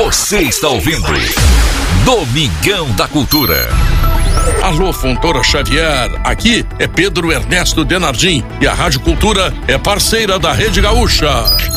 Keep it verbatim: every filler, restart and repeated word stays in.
Você está ouvindo Domingão da Cultura. Alô, Fontoura Xavier, aqui é Pedro Ernesto Denardim e a Rádio Cultura é parceira da Rede Gaúcha.